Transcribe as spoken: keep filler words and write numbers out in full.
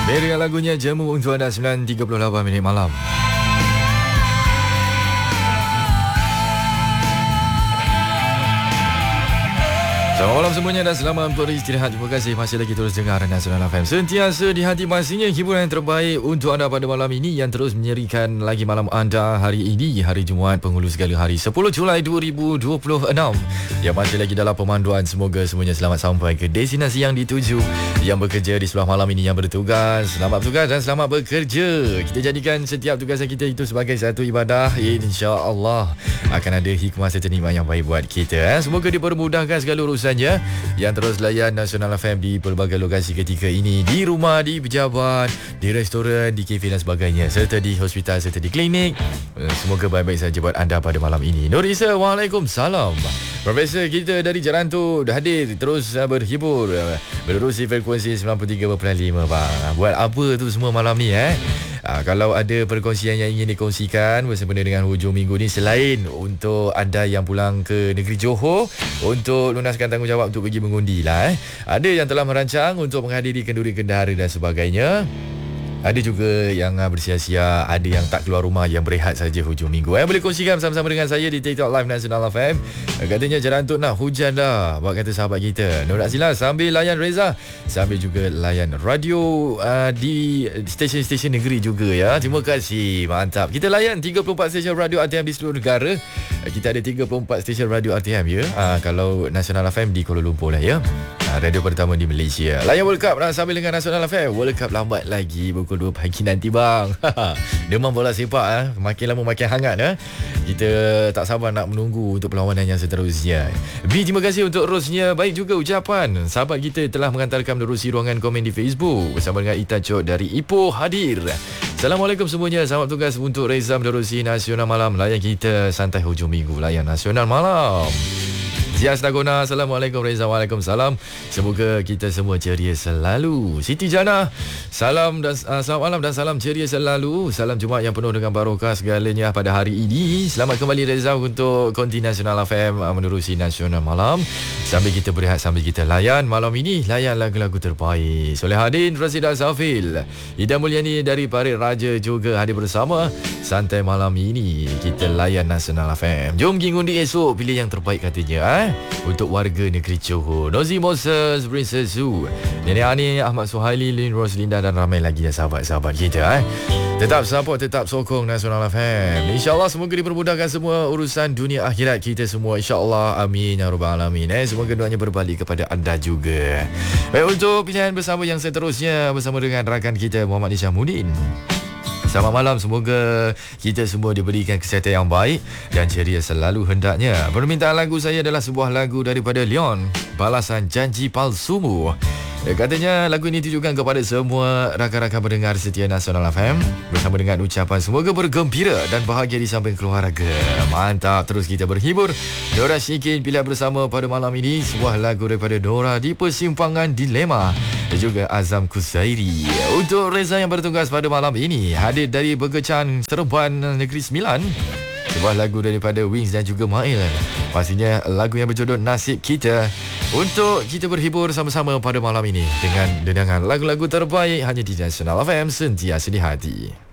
Dengan lagunya Jemu untuk anda sembilan tiga puluh lapan minit malam. Selamat malam semuanya dan selamat untuk istirahat. Terima kasih masih lagi terus dengar Nasional F M. Sentiasa di hati pastinya hiburan yang terbaik untuk anda pada malam ini yang terus menyerikan lagi malam anda hari ini, hari Jumaat penghulu segala hari sepuluh Julai dua ribu dua puluh enam. Yang masih lagi dalam pemanduan, semoga semuanya selamat sampai ke destinasi yang dituju. Yang bekerja di sebelah malam ini yang bertugas, selamat bertugas dan selamat bekerja. Kita jadikan setiap tugasan kita itu sebagai satu ibadah. InsyaAllah akan ada hikmah serta nikmat yang baik buat kita. eh. Semoga dipermudahkan segala urusan yang terus layan Nasional F M di pelbagai lokasi ketika ini, di rumah, di pejabat, di restoran, di kafe dan sebagainya, serta di hospital, serta di klinik. Semoga baik-baik saja buat anda pada malam ini. Nur Isa, Waalaikumsalam. Profesor kita dari Jarantu dah hadir terus berhibur menerusi frekuensi sembilan puluh tiga perpuluhan lima bang. Buat apa tu semua malam ni eh? Ha, kalau ada perkongsian yang ingin dikongsikan bersempena dengan hujung minggu ni, selain untuk anda yang pulang ke negeri Johor untuk lunaskan tanggungjawab untuk pergi mengundi lah eh. Ada yang telah merancang untuk menghadiri kenduri kendara dan sebagainya. Ada juga yang bersia-sia, ada yang tak keluar rumah, yang berehat saja hujung minggu. Eh, boleh kongsikan bersama-sama dengan saya di TikTok Live Nasional F M. Katanya Jarantuk nak hujan dah, buat kata sahabat kita. Nur Azilah sambil layan Reza, sambil juga layan radio uh, di stesen-stesen negeri juga ya. Terima kasih, mantap. Kita layan tiga puluh empat stesen radio R T M di seluruh negara. Kita ada tiga puluh empat stesen radio R T M ya. Uh, kalau Nasional F M di Kuala Lumpur lah ya. Radio pertama di Malaysia. Layan World Cup lah sambil dengan Nasional F M. World Cup lambat lagi pukul dua pagi nanti bang. Demam bola sepak eh. Makin lama makin hangat eh. Kita tak sabar nak menunggu untuk perlawanan yang seterusnya. B, terima kasih untuk rosnya. Baik juga ucapan sahabat kita telah mengantarkan menerusi ruangan komen di Facebook bersama dengan Ita Chok dari Ipoh hadir. Assalamualaikum semuanya. Selamat tugas untuk Reza menerusi Nasional Malam. Layan kita santai hujung minggu. Layan Nasional Malam. Zia Stagona, Assalamualaikum Reza, Waalaikumsalam. Semoga kita semua ceria selalu. Siti Jana, salam dan uh, selamat malam dan salam ceria selalu. Salam Jumaat yang penuh dengan barokah segalanya pada hari ini. Selamat kembali Reza untuk konti Nasional F M uh, menerusi Nasional Malam. Sambil kita berehat, sambil kita layan malam ini, layan lagu-lagu terbaik. Solehadin, Rasidah Zafil, Ida Mulyani dari Parit Raja juga hadir bersama. Santai malam ini kita layan Nasional F M. Jom pergi undi esok, pilih yang terbaik katanya eh? Untuk warga negeri Johor. Nozi Moses, Princess Su, Nenek Ani, Ahmad Suhaili, Lin Roslinda dan ramai lagi ya sahabat-sahabat kita eh? Tetap support, tetap sokong Nasional F M. InsyaAllah semoga dipermudahkan semua urusan dunia akhirat kita semua, InsyaAllah. Amin ya rabbal alamin eh? Semoga doanya berbalik kepada anda juga. Baik, untuk pilihan bersama yang seterusnya bersama dengan rakan kita Muhammad Nishamuddin. Selamat malam, semoga kita semua diberikan kesihatan yang baik dan ceria selalu hendaknya. Permintaan lagu saya adalah sebuah lagu daripada Leon, Balasan Janji Palsumu. Eh, katanya lagu ini ditujukan kepada semua rakan-rakan pendengar setia Nasional F M bersama dengan ucapan semoga bergembira dan bahagia di samping keluarga. Mantap, terus kita berhibur. Dora Syikin pilihan bersama pada malam ini sebuah lagu daripada Dora, Di Persimpangan Dilema, dan juga Azam Kusairi. Untuk Reza yang bertugas pada malam ini, hadir dari Bergecan Seremban Negeri Sembilan, sebuah lagu daripada Wings dan juga Mail. Pastinya lagu yang berjodoh Nasib Kita, untuk kita berhibur sama-sama pada malam ini dengan dendangan lagu-lagu terbaik hanya di Nasional F M, sentiasa di hati.